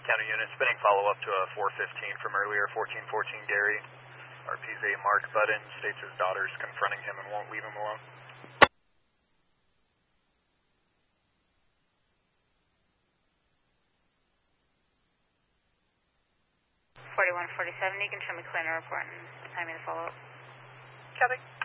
County unit, spinning follow-up to a 415 from earlier, 1414 Gary. RP's Mark Budden states his daughter's confronting him and won't leave him alone. 4147, you can show me clear and report and time me to follow up. Copy.